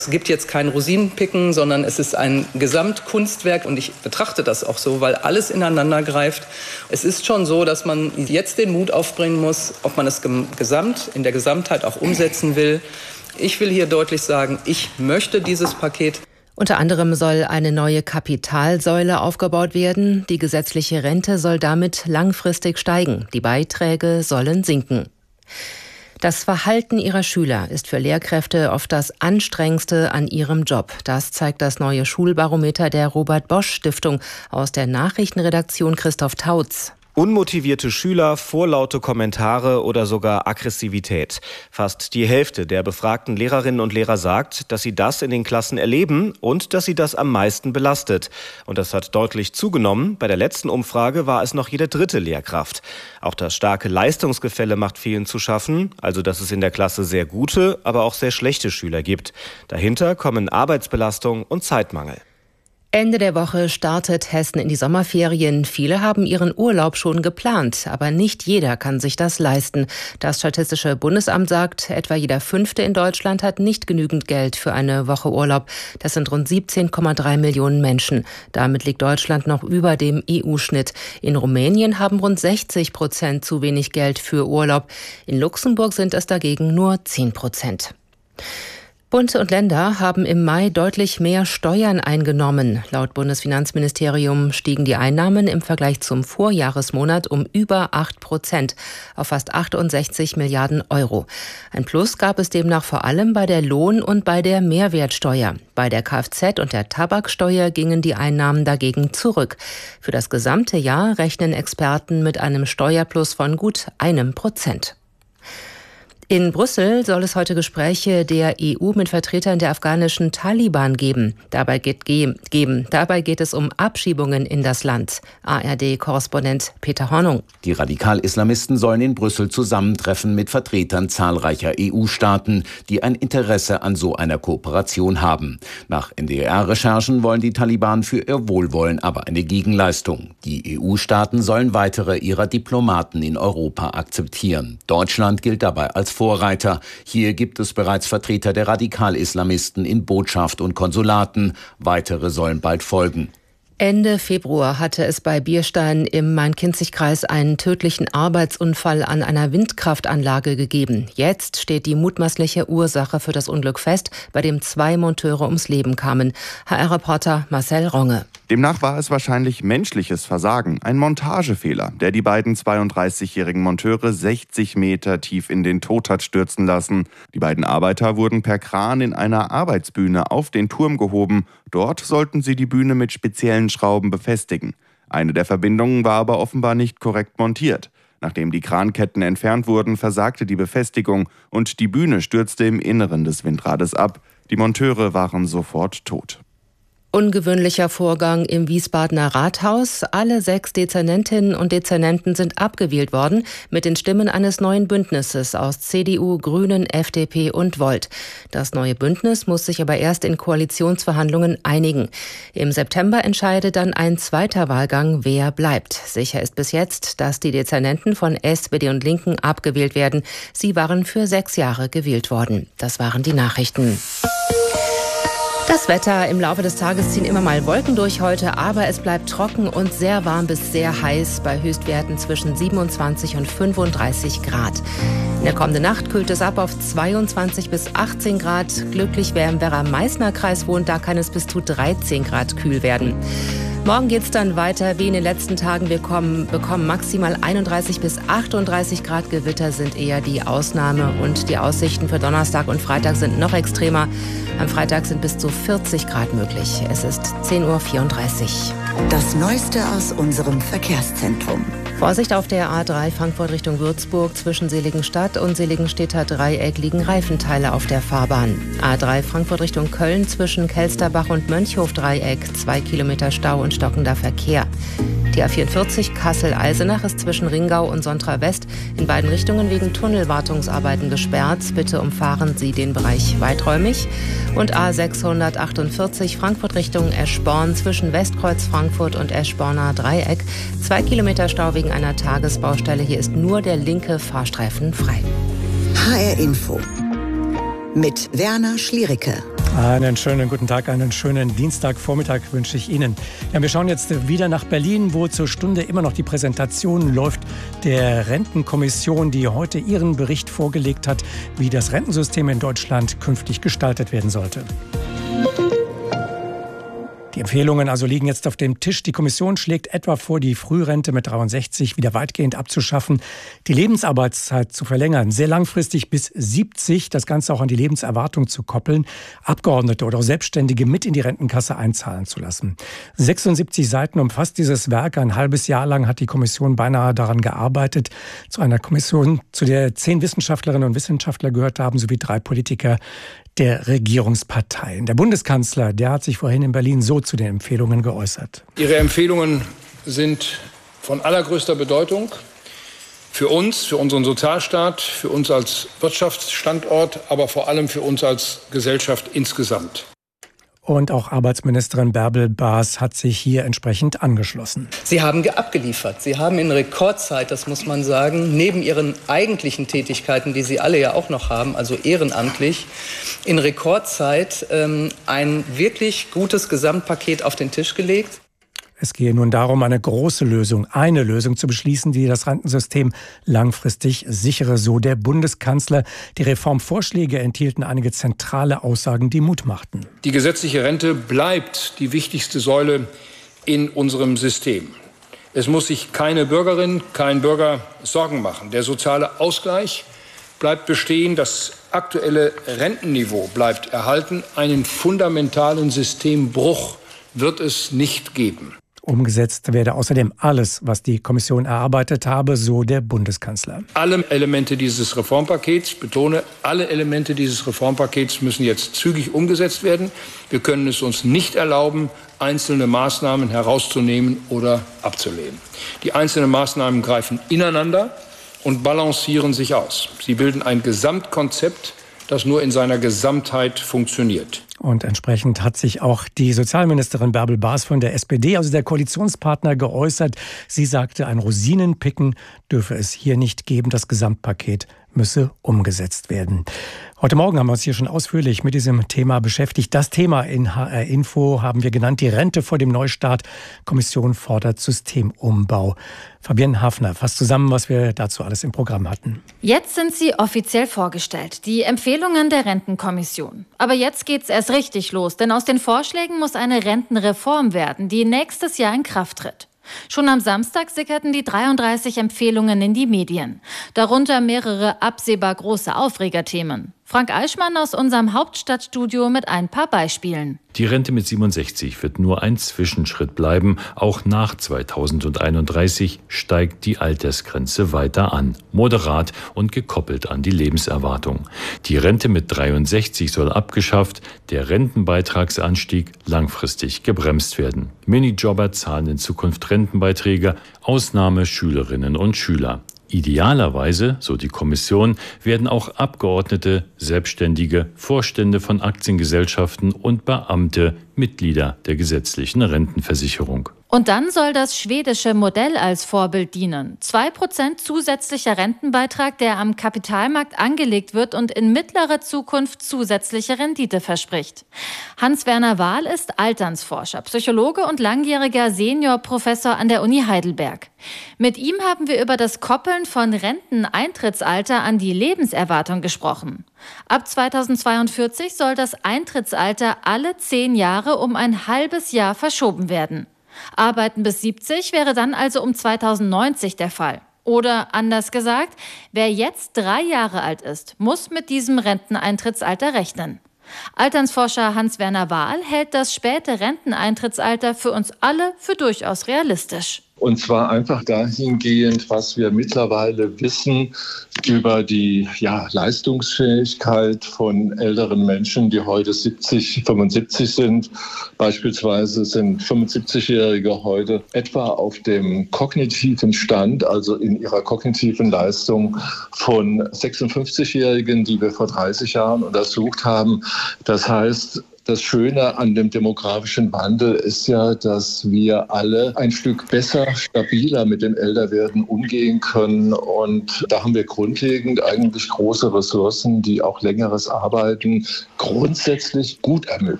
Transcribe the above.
Es gibt jetzt kein Rosinenpicken, sondern es ist ein Gesamtkunstwerk und ich betrachte das auch so, weil alles ineinander greift. Es ist schon so, dass man jetzt den Mut aufbringen muss, ob man es in der Gesamtheit auch umsetzen will. Ich will hier deutlich sagen, ich möchte dieses Paket. Unter anderem soll eine neue Kapitalsäule aufgebaut werden. Die gesetzliche Rente soll damit langfristig steigen. Die Beiträge sollen sinken. Das Verhalten ihrer Schüler ist für Lehrkräfte oft das Anstrengendste an ihrem Job. Das zeigt das neue Schulbarometer der Robert-Bosch-Stiftung aus der Nachrichtenredaktion Christoph Tautz. Unmotivierte Schüler, vorlaute Kommentare oder sogar Aggressivität. Fast die Hälfte der befragten Lehrerinnen und Lehrer sagt, dass sie das in den Klassen erleben und dass sie das am meisten belastet. Und das hat deutlich zugenommen. Bei der letzten Umfrage war es noch jede dritte Lehrkraft. Auch das starke Leistungsgefälle macht vielen zu schaffen, also dass es in der Klasse sehr gute, aber auch sehr schlechte Schüler gibt. Dahinter kommen Arbeitsbelastung und Zeitmangel. Ende der Woche startet Hessen in die Sommerferien. Viele haben ihren Urlaub schon geplant, aber nicht jeder kann sich das leisten. Das Statistische Bundesamt sagt, etwa jeder Fünfte in Deutschland hat nicht genügend Geld für eine Woche Urlaub. Das sind rund 17,3 Millionen Menschen. Damit liegt Deutschland noch über dem EU-Schnitt. In Rumänien haben rund 60% zu wenig Geld für Urlaub. In Luxemburg sind es dagegen nur 10%. Bund und Länder haben im Mai deutlich mehr Steuern eingenommen. Laut Bundesfinanzministerium stiegen die Einnahmen im Vergleich zum Vorjahresmonat um über 8% auf fast 68 Milliarden Euro. Ein Plus gab es demnach vor allem bei der Lohn- und bei der Mehrwertsteuer. Bei der Kfz- und der Tabaksteuer gingen die Einnahmen dagegen zurück. Für das gesamte Jahr rechnen Experten mit einem Steuerplus von gut 1%. In Brüssel soll es heute Gespräche der EU mit Vertretern der afghanischen Taliban geben. Dabei geht es um Abschiebungen in das Land. ARD-Korrespondent Peter Hornung. Die Radikal-Islamisten sollen in Brüssel zusammentreffen mit Vertretern zahlreicher EU-Staaten, die ein Interesse an so einer Kooperation haben. Nach NDR-Recherchen wollen die Taliban für ihr Wohlwollen aber eine Gegenleistung. Die EU-Staaten sollen weitere ihrer Diplomaten in Europa akzeptieren. Deutschland gilt dabei als Vorreiter. Hier gibt es bereits Vertreter der Radikal-Islamisten in Botschaft und Konsulaten. Weitere sollen bald folgen. Ende Februar hatte es bei Bierstein im Main-Kinzig-Kreis einen tödlichen Arbeitsunfall an einer Windkraftanlage gegeben. Jetzt steht die mutmaßliche Ursache für das Unglück fest, bei dem 2 Monteure ums Leben kamen. HR-Reporter Marcel Ronge. Demnach war es wahrscheinlich menschliches Versagen, ein Montagefehler, der die beiden 32-jährigen Monteure 60 Meter tief in den Tod hat stürzen lassen. Die beiden Arbeiter wurden per Kran in einer Arbeitsbühne auf den Turm gehoben. Dort sollten sie die Bühne mit speziellen Schrauben befestigen. Eine der Verbindungen war aber offenbar nicht korrekt montiert. Nachdem die Kranketten entfernt wurden, versagte die Befestigung und die Bühne stürzte im Inneren des Windrades ab. Die Monteure waren sofort tot. Ungewöhnlicher Vorgang im Wiesbadener Rathaus. Alle 6 Dezernentinnen und Dezernenten sind abgewählt worden mit den Stimmen eines neuen Bündnisses aus CDU, Grünen, FDP und Volt. Das neue Bündnis muss sich aber erst in Koalitionsverhandlungen einigen. Im September entscheidet dann ein zweiter Wahlgang, wer bleibt. Sicher ist bis jetzt, dass die Dezernenten von SPD und Linken abgewählt werden. Sie waren für 6 Jahre gewählt worden. Das waren die Nachrichten. Das Wetter: Im Laufe des Tages ziehen immer mal Wolken durch heute, aber es bleibt trocken und sehr warm bis sehr heiß bei Höchstwerten zwischen 27 und 35 Grad. In der kommenden Nacht kühlt es ab auf 22 bis 18 Grad. Glücklich, wer im Werra-Meißner-Kreis wohnt, da kann es bis zu 13 Grad kühl werden. Morgen geht's dann weiter wie in den letzten Tagen. Wir bekommen maximal 31 bis 38 Grad. Gewitter sind eher die Ausnahme und die Aussichten für Donnerstag und Freitag sind noch extremer. Am Freitag sind bis zu 40 Grad möglich. Es ist 10:34 Uhr. Das Neueste aus unserem Verkehrszentrum. Vorsicht auf der A3 Frankfurt Richtung Würzburg. Zwischen Seligenstadt und Seligenstädter Dreieck liegen Reifenteile auf der Fahrbahn. A3 Frankfurt Richtung Köln zwischen Kelsterbach und Mönchhof Dreieck. 2 Kilometer Stau und stockender Verkehr. Die A44 Kassel-Eisenach ist zwischen Ringau und Sontra West in beiden Richtungen wegen Tunnelwartungsarbeiten gesperrt. Bitte umfahren Sie den Bereich weiträumig. Und A648 Frankfurt Richtung Eschborn zwischen Westkreuz Frankfurt und Eschborner Dreieck. 2 Kilometer Stau wegen einer Tagesbaustelle. Hier ist nur der linke Fahrstreifen frei. HR Info mit Werner Schliericke. Einen schönen guten Tag, einen schönen Dienstagvormittag wünsche ich Ihnen. Ja, wir schauen jetzt wieder nach Berlin, wo zur Stunde immer noch die Präsentation läuft der Rentenkommission, die heute ihren Bericht vorgelegt hat, wie das Rentensystem in Deutschland künftig gestaltet werden sollte. Die Empfehlungen also liegen jetzt auf dem Tisch. Die Kommission schlägt etwa vor, die Frührente mit 63 wieder weitgehend abzuschaffen, die Lebensarbeitszeit zu verlängern, sehr langfristig bis 70, das Ganze auch an die Lebenserwartung zu koppeln, Abgeordnete oder auch Selbstständige mit in die Rentenkasse einzahlen zu lassen. 76 Seiten umfasst dieses Werk. Ein halbes Jahr lang hat die Kommission beinahe daran gearbeitet. Zu einer Kommission, zu der 10 Wissenschaftlerinnen und Wissenschaftler gehört haben, sowie 3 Politiker der Regierungsparteien. Der Bundeskanzler, der hat sich vorhin in Berlin so zu den Empfehlungen geäußert. Ihre Empfehlungen sind von allergrößter Bedeutung für uns, für unseren Sozialstaat, für uns als Wirtschaftsstandort, aber vor allem für uns als Gesellschaft insgesamt. Und auch Arbeitsministerin Bärbel Baas hat sich hier entsprechend angeschlossen. Sie haben abgeliefert. Sie haben in Rekordzeit, das muss man sagen, neben Ihren eigentlichen Tätigkeiten, die Sie alle ja auch noch haben, also ehrenamtlich, in Rekordzeit ein wirklich gutes Gesamtpaket auf den Tisch gelegt. Es gehe nun darum, eine Lösung zu beschließen, die das Rentensystem langfristig sichere, so der Bundeskanzler. Die Reformvorschläge enthielten einige zentrale Aussagen, die Mut machten. Die gesetzliche Rente bleibt die wichtigste Säule in unserem System. Es muss sich keine Bürgerin, kein Bürger Sorgen machen. Der soziale Ausgleich bleibt bestehen, das aktuelle Rentenniveau bleibt erhalten. Einen fundamentalen Systembruch wird es nicht geben. Umgesetzt werde außerdem alles, was die Kommission erarbeitet habe, so der Bundeskanzler. Alle Elemente dieses Reformpakets, betone, alle Elemente dieses Reformpakets müssen jetzt zügig umgesetzt werden. Wir können es uns nicht erlauben, einzelne Maßnahmen herauszunehmen oder abzulehnen. Die einzelnen Maßnahmen greifen ineinander und balancieren sich aus. Sie bilden ein Gesamtkonzept, das nur in seiner Gesamtheit funktioniert. Und entsprechend hat sich auch die Sozialministerin Bärbel Baas von der SPD, also der Koalitionspartner, geäußert. Sie sagte, ein Rosinenpicken dürfe es hier nicht geben. Das Gesamtpaket müsse umgesetzt werden. Heute Morgen haben wir uns hier schon ausführlich mit diesem Thema beschäftigt. Das Thema in HR Info haben wir genannt, die Rente vor dem Neustart. Kommission fordert Systemumbau. Fabienne Hafner fasst zusammen, was wir dazu alles im Programm hatten. Jetzt sind sie offiziell vorgestellt, die Empfehlungen der Rentenkommission. Aber jetzt geht's erst richtig los, denn aus den Vorschlägen muss eine Rentenreform werden, die nächstes Jahr in Kraft tritt. Schon am Samstag sickerten die 33 Empfehlungen in die Medien. Darunter mehrere absehbar große Aufregerthemen. Frank Eichmann aus unserem Hauptstadtstudio mit ein paar Beispielen. Die Rente mit 67 wird nur ein Zwischenschritt bleiben. Auch nach 2031 steigt die Altersgrenze weiter an. Moderat und gekoppelt an die Lebenserwartung. Die Rente mit 63 soll abgeschafft, der Rentenbeitragsanstieg langfristig gebremst werden. Minijobber zahlen in Zukunft Rentenbeiträge, Ausnahme Schülerinnen und Schüler. Idealerweise, so die Kommission, werden auch Abgeordnete, Selbstständige, Vorstände von Aktiengesellschaften und Beamte Mitglieder der gesetzlichen Rentenversicherung. Und dann soll das schwedische Modell als Vorbild dienen. 2% zusätzlicher Rentenbeitrag, der am Kapitalmarkt angelegt wird und in mittlerer Zukunft zusätzliche Rendite verspricht. Hans-Werner Wahl ist Alternsforscher, Psychologe und langjähriger Seniorprofessor an der Uni Heidelberg. Mit ihm haben wir über das Koppeln von Renteneintrittsalter an die Lebenserwartung gesprochen. Ab 2042 soll das Eintrittsalter alle 10 Jahre um ein halbes Jahr verschoben werden. Arbeiten bis 70 wäre dann also um 2090 der Fall. Oder anders gesagt, wer jetzt 3 Jahre alt ist, muss mit diesem Renteneintrittsalter rechnen. Alternsforscher Hans-Werner Wahl hält das späte Renteneintrittsalter für uns alle für durchaus realistisch. Und zwar einfach dahingehend, was wir mittlerweile wissen über die Leistungsfähigkeit von älteren Menschen, die heute 70, 75 sind. Beispielsweise sind 75-Jährige heute etwa auf dem kognitiven Stand, also in ihrer kognitiven Leistung von 56-Jährigen, die wir vor 30 Jahren untersucht haben. Das heißt, Das Schöne an dem demografischen Wandel ist ja, dass wir alle ein Stück besser, stabiler mit dem Älterwerden umgehen können. Und da haben wir grundlegend eigentlich große Ressourcen, die auch längeres Arbeiten grundsätzlich gut ermöglichen.